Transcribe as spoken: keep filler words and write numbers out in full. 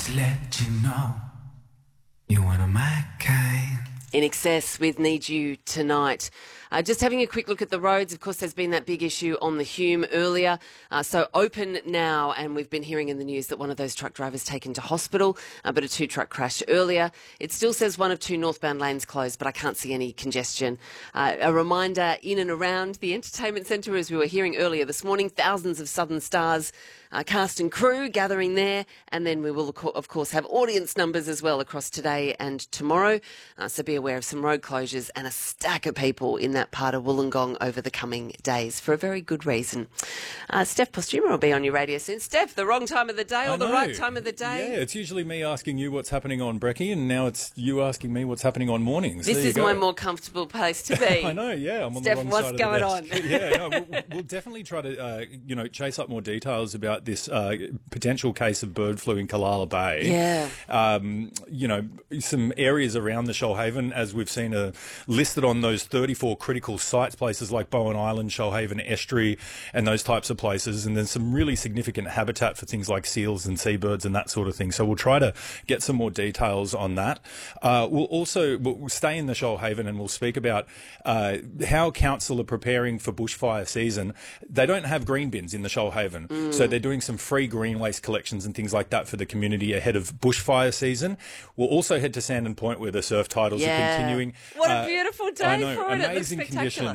to let you know you're one of my kind. In Excess with Need You Tonight. Uh, just having a quick look at the roads. Of course, there's been that big issue on the Hume earlier. Uh, so open now, and we've been hearing in the news that one of those truck drivers taken to hospital, uh, but a two-truck crash earlier. It still says one of two northbound lanes closed, but I can't see any congestion. Uh, a reminder, in and around the entertainment centre, as we were hearing earlier this morning, thousands of Southern Stars uh, cast and crew gathering there, and then we will, of course, have audience numbers as well across today and tomorrow. Uh, so be aware of some road closures and a stack of people in that part of Wollongong over the coming days for a very good reason. Uh, Steph Postuma will be on your radio soon. Steph, the wrong time of the day or I the know. right time of the day? Yeah, it's usually me asking you what's happening on Brekkie, and now it's you asking me what's happening on mornings. This There you is go. my more comfortable place to be. I know, yeah. I'm on Steph, the wrong what's side of going the on? desk. yeah, no, we'll, we'll definitely try to, uh, you know, chase up more details about this uh, potential case of bird flu in Killala Bay. Yeah. Um, you know, some areas around the Shoalhaven, as we've seen, are listed on those thirty-four critical sites, places like Bowen Island, Shoalhaven Estuary, and those types of places. And there's some really significant habitat for things like seals and seabirds and that sort of thing. So we'll try to get some more details on that. Uh, we'll also we'll stay in the Shoalhaven and we'll speak about uh, how council are preparing for bushfire season. They don't have green bins in the Shoalhaven, mm. so they're doing some free green waste collections and things like that for the community ahead of bushfire season. We'll also head to Sandon Point where the surf titles yeah. are continuing. What a uh, beautiful day I know, for it. amazing It looks spectacular. conditions.